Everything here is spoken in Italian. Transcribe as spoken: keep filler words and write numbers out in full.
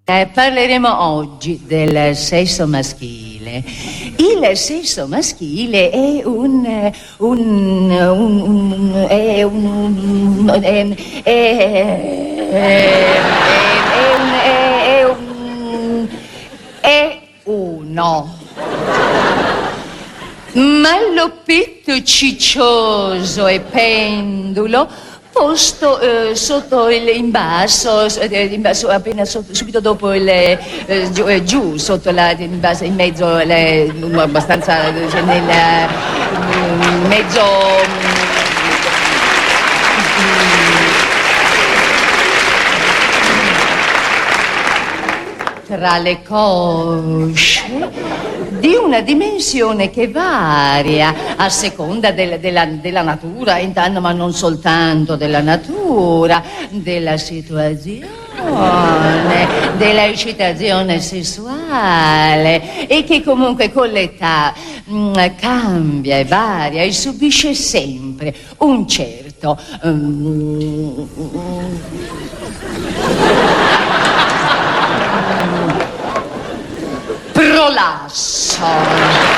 Eh, parleremo oggi del sesso maschile. Il sesso maschile è un... un... un... un è un... è... è... è... è un... è... è un... è uno... malloppetto ciccioso e pendulo posto eh, sotto il in basso, eh, in basso appena sotto, subito dopo il eh, giù, eh, giù sotto la in basso in mezzo le, abbastanza cioè, nel eh, mezzo tra le cosce, di una dimensione che varia a seconda del, della, della natura, intanto, ma non soltanto della natura, della situazione, della eccitazione sessuale, e che comunque con l'età mh, cambia e varia e subisce sempre un certo um, prolasso.